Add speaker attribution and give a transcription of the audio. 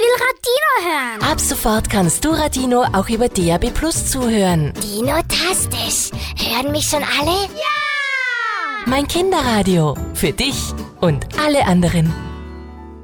Speaker 1: Radino hören.
Speaker 2: Ab sofort kannst du Radino auch über DAB+ zuhören.
Speaker 1: Dino-tastisch. Hören mich schon alle? Ja!
Speaker 2: Mein Kinderradio. Für dich und alle anderen.